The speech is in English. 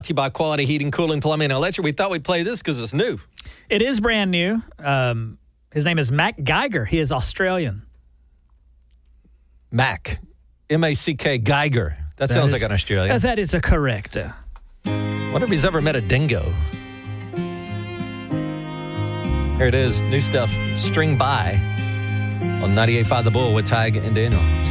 to you by Quality Heating, Cooling, Plumbing, and Electric. We thought we'd play this because it's new. It is brand new. His name is Mac Geiger. He is Australian. Mac. M-A-C-K Geiger. That sounds like an Australian. That is correct. Wonder if he's ever met a dingo. Here it is. New stuff. String By on 98.5 The Bull with Tig and Daniel.